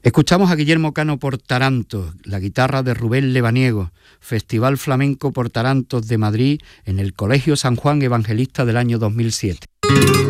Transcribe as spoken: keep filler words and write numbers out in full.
Escuchamos a Guillermo Cano por Tarantos, la guitarra de Rubén Lebaniego, Festival Flamenco por Tarantos de Madrid en el Colegio San Juan Evangelista del año dos mil siete.